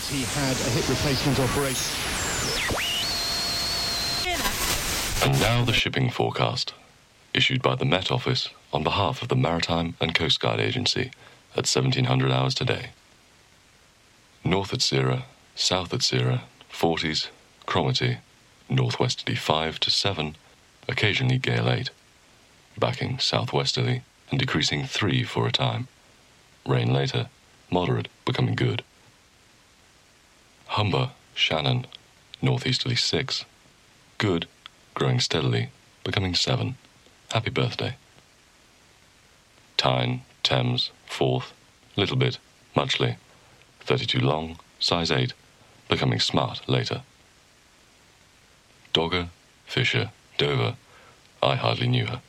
He had a hip replacement operation. And now the shipping forecast, issued by the Met Office on behalf of the Maritime and Coast Guard Agency at 1700 hours today. North at Sierra, south at Sierra, 40s, Cromarty, northwesterly 5 to 7, occasionally gale 8, backing southwesterly and decreasing 3 for a time. Rain later, moderate, becoming good. Humber, Shannon, northeasterly 6, good, growing steadily, becoming 7. Happy birthday. Tyne, Thames, Forth, little bit, muchly, 32 long, size 8, becoming smart later. Dogger, Fisher, Dover, I hardly knew her.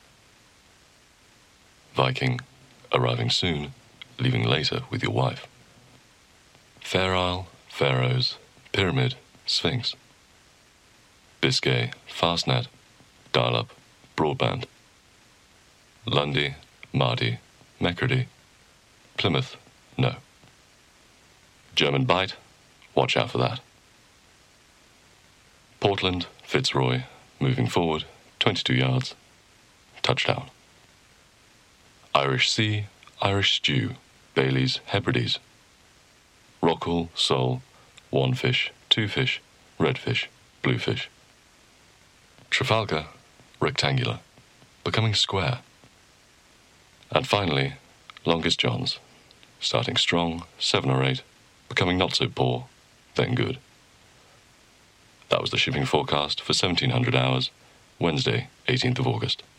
Viking, arriving soon, leaving later with your wife. Fair Isle, Faroes, Pyramid, Sphinx. Biscay, Fastnet, dial-up, broadband. Lundy, Mardi, Meckerdy. Plymouth, no. German Bight, watch out for that. Portland, Fitzroy, moving forward, 22 yards. Touchdown. Irish Sea, Irish Stew, Bailey's, Hebrides. Rockall, Sole, 1 fish, 2 fish, red fish, blue fish. Trafalgar, rectangular, becoming square. And finally, Longest Johns, starting strong, 7 or 8, becoming not so poor, then good. That was the shipping forecast for 1700 hours, Wednesday, 18th of August.